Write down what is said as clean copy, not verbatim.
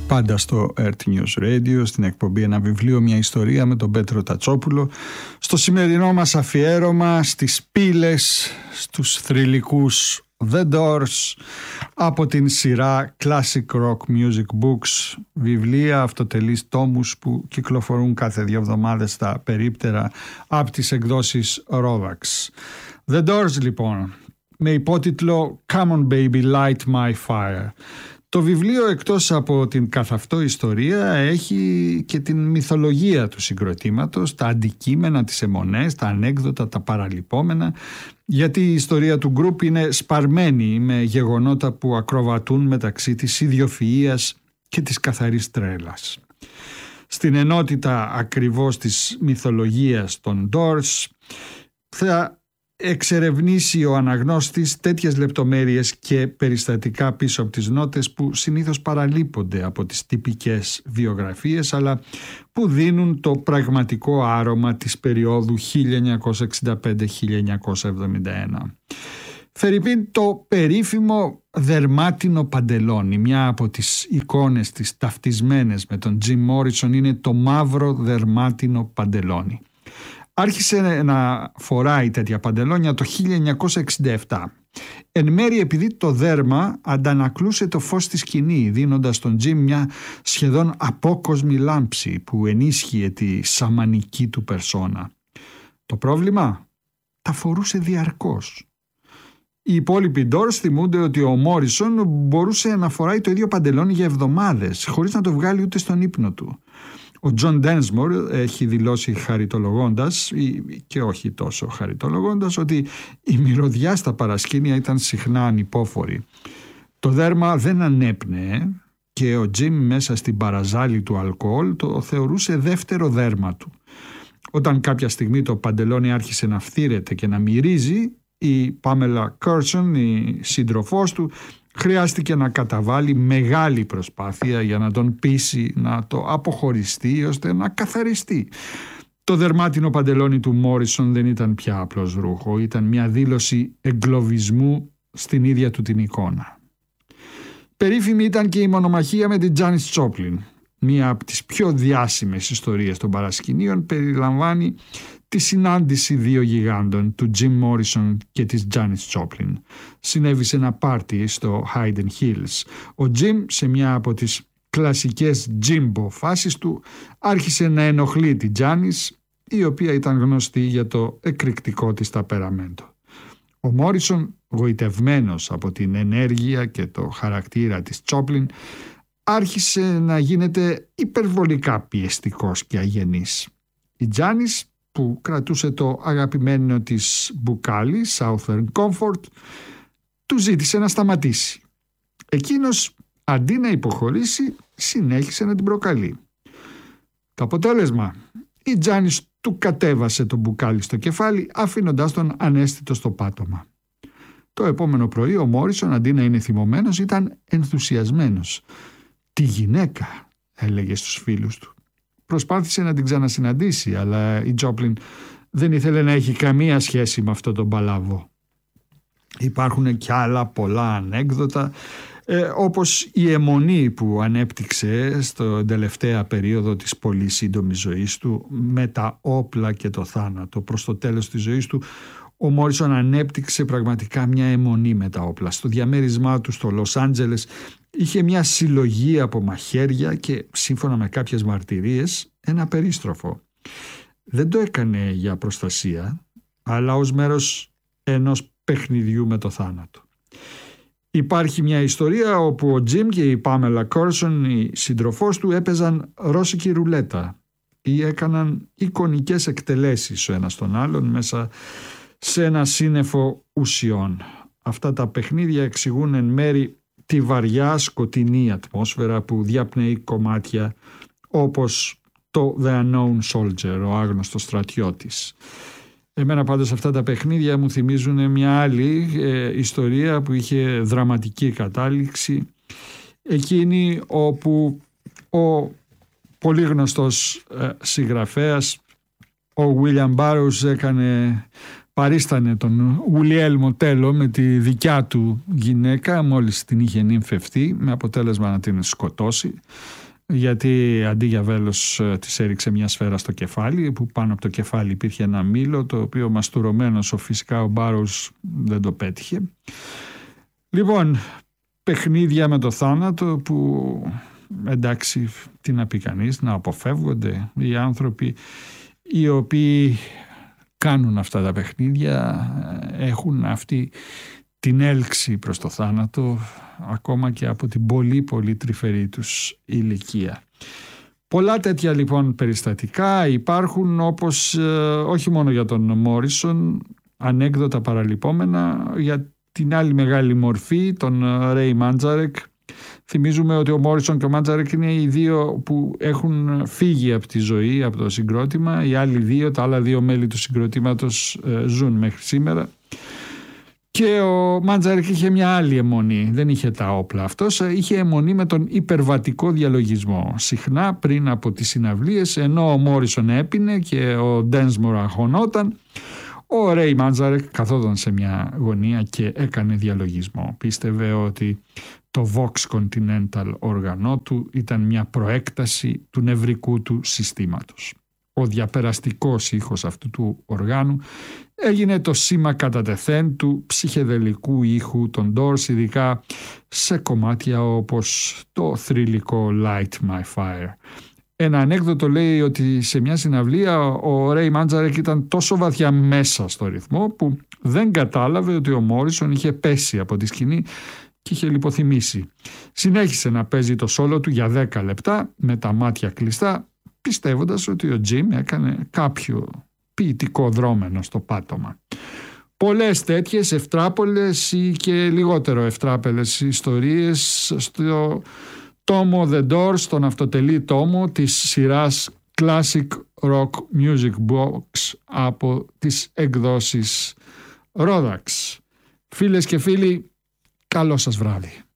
Πάντα στο Earth News Radio, στην εκπομπή «Ένα βιβλίο, μια ιστορία» με τον Πέτρο Τατσόπουλο. Στο σημερινό μας αφιέρωμα στις πύλες, στους θρυλικούς The Doors από την σειρά Classic Rock Music Books, βιβλία, αυτοτελείς τόμους που κυκλοφορούν κάθε 2 εβδομάδες στα περίπτερα από τις εκδόσεις Rovax. The Doors λοιπόν, με υπότιτλο Come on baby, light my fire. Το βιβλίο, εκτός από την καθ' αυτό ιστορία, έχει και την μυθολογία του συγκροτήματος, τα αντικείμενα, τις αιμονές, τα ανέκδοτα, τα παραλυπόμενα, γιατί η ιστορία του γκρουπ είναι σπαρμένη με γεγονότα που ακροβατούν μεταξύ της ιδιοφυΐας και της καθαρής τρέλας. Στην ενότητα ακριβώς της μυθολογίας των Doors θα εξερευνήσει ο αναγνώστης τέτοιες λεπτομέρειες και περιστατικά πίσω από τις νότες που συνήθως παραλείπονται από τις τυπικές βιογραφίες, αλλά που δίνουν το πραγματικό άρωμα της περίοδου 1965-1971. Φερρυπίν το περίφημο δερμάτινο παντελόνι, μια από τις εικόνες της ταυτισμένες με τον Jim Morrison είναι το μαύρο δερμάτινο παντελόνι. Άρχισε να φοράει τέτοια παντελόνια το 1967. Εν μέρει επειδή το δέρμα αντανακλούσε το φως στη σκηνή, δίνοντας στον Jim μια σχεδόν απόκοσμη λάμψη που ενίσχυε τη σαμανική του περσόνα. Το πρόβλημα? Τα φορούσε διαρκώς. Οι υπόλοιποι Doors θυμούνται ότι ο Morrison μπορούσε να φοράει το ίδιο παντελόνι για εβδομάδες, χωρίς να το βγάλει ούτε στον ύπνο του. Ο John Densmore έχει δηλώσει χαριτολογώντας, και όχι τόσο χαριτολογώντας, ότι η μυρωδιά στα παρασκήνια ήταν συχνά ανυπόφορη. Το δέρμα δεν ανέπνεε και ο Jim μέσα στην παραζάλη του αλκοόλ το θεωρούσε δεύτερο δέρμα του. Όταν κάποια στιγμή το παντελόνι άρχισε να φθύρεται και να μυρίζει, η Pamela Curson, η σύντροφός του, χρειάστηκε να καταβάλει μεγάλη προσπάθεια για να τον πείσει να το αποχωριστεί ώστε να καθαριστεί. Το δερμάτινο παντελόνι του Morrison δεν ήταν πια απλός ρούχο, ήταν μια δήλωση εγκλωβισμού στην ίδια του την εικόνα. Περίφημη ήταν και η μονομαχία με την Janis Joplin. Μία από τις πιο διάσημες ιστορίες των παρασκηνίων περιλαμβάνει τη συνάντηση 2 γιγάντων, του Jim Morrison και της Janis Joplin. Συνέβη σε ένα πάρτι στο Hayden Hills. Ο Jim, σε μια από τις κλασικές Jimbo φάσεις του, άρχισε να ενοχλεί τη Janis, η οποία ήταν γνωστή για το εκρηκτικό της ταπεραμέντο. Ο Morrison, γοητευμένος από την ενέργεια και το χαρακτήρα της Joplin, άρχισε να γίνεται υπερβολικά πιεστικός και αγενής. Η Janis, που κρατούσε το αγαπημένο της μπουκάλι, Southern Comfort, του ζήτησε να σταματήσει. Εκείνος, αντί να υποχωρήσει, συνέχισε να την προκαλεί. Το αποτέλεσμα? Η Janis του κατέβασε το μπουκάλι στο κεφάλι, αφήνοντάς τον αναίσθητο στο πάτωμα. Το επόμενο πρωί ο Morrison, αντί να είναι θυμωμένος, ήταν ενθουσιασμένος. «Τη γυναίκα», έλεγε στους φίλους του. Προσπάθησε να την ξανασυναντήσει, αλλά η Joplin δεν ήθελε να έχει καμία σχέση με αυτό τον παλαβό. Υπάρχουν κι άλλα πολλά ανέκδοτα, όπως η αιμονή που ανέπτυξε στο τελευταία περίοδο της πολύ σύντομης ζωής του με τα όπλα και το θάνατο. Προς το τέλος της ζωής του ο Μόρισον ανέπτυξε πραγματικά μια αιμονή με τα όπλα. Στο διαμέρισμά του στο Λος Άντζελες είχε μια συλλογή από μαχαίρια και, σύμφωνα με κάποιες μαρτυρίες, ένα περίστροφο. Δεν το έκανε για προστασία, αλλά ως μέρος ενός παιχνιδιού με το θάνατο. Υπάρχει μια ιστορία όπου ο Jim και η Pamela Curson, η σύντροφός του, έπαιζαν ρώσικη ρουλέτα ή έκαναν εικονικές εκτελέσεις ο ένας τον άλλον μέσα σε ένα σύννεφο ουσιών. Αυτά τα παιχνίδια εξηγούν εν μέρη τη βαριά σκοτεινή ατμόσφαιρα που διαπνέει κομμάτια όπως το The Unknown Soldier, ο άγνωστος στρατιώτης. Εμένα πάντως αυτά τα παιχνίδια μου θυμίζουν μια άλλη ιστορία που είχε δραματική κατάληξη, εκείνη όπου ο πολύ γνωστός συγγραφέας, ο William Burroughs, έκανε παρίστανε τον Γουλιέλμο Τέλο με τη δικιά του γυναίκα μόλις την είχε νυμφευτεί, με αποτέλεσμα να την σκοτώσει, γιατί αντί για βέλος της έριξε μια σφαίρα στο κεφάλι, που πάνω από το κεφάλι υπήρχε ένα μήλο, το οποίο μαστουρωμένος φυσικά ο Μπάρος δεν το πέτυχε. Λοιπόν, παιχνίδια με το θάνατο που, εντάξει, τι να πει κανείς, να αποφεύγονται οι άνθρωποι οι οποίοι κάνουν αυτά τα παιχνίδια, έχουν αυτή την έλξη προς το θάνατο ακόμα και από την πολύ πολύ τρυφερή τους ηλικία. Πολλά τέτοια λοιπόν περιστατικά υπάρχουν, όπως όχι μόνο για τον Μόρισον, ανέκδοτα παραλυπόμενα για την άλλη μεγάλη μορφή, τον Ρέι Μάντζαρεκ. Θυμίζουμε ότι ο Μόρισον και ο Μάντζαρεκ είναι οι δύο που έχουν φύγει από τη ζωή, από το συγκρότημα. Οι άλλοι δύο, τα άλλα δύο μέλη του συγκροτήματος ζουν μέχρι σήμερα. Και ο Μάντζαρεκ είχε μια άλλη αιμονή, δεν είχε τα όπλα. Αυτός είχε αιμονή με τον υπερβατικό διαλογισμό. Συχνά πριν από τις συναυλίες, ενώ ο Μόρισον έπινε και ο Ντένσμορ αγχωνόταν, ο Ρέι Μάντζαρεκ καθόταν σε μια γωνία και έκανε διαλογισμό. Πίστευε ότι το Vox Continental όργανό του ήταν μια προέκταση του νευρικού του συστήματος. Ο διαπεραστικός ήχος αυτού του οργάνου έγινε το σήμα κατά τεθέν του ψυχεδελικού ήχου των Doors, ειδικά σε κομμάτια όπως το θρυλικό Light My Fire. Ένα ανέκδοτο λέει ότι σε μια συναυλία ο Ρέι Μάντζαρεκ ήταν τόσο βαθιά μέσα στο ρυθμό που δεν κατάλαβε ότι ο Μόρισον είχε πέσει από τη σκηνή και είχε λιποθυμήσει. Συνέχισε να παίζει το σόλο του για 10 λεπτά με τα μάτια κλειστά, πιστεύοντας ότι ο Τζιμ έκανε κάποιο ποιητικό δρόμενο στο πάτωμα. Πολλές τέτοιες ευτράπολες ή και λιγότερο ευτράπελες ιστορίες στο τόμο The Doors, στον αυτοτελή τόμο της σειράς Classic Rock Music Box από τις εκδόσεις Rodax. Φίλες και φίλοι, καλό σας βράδυ.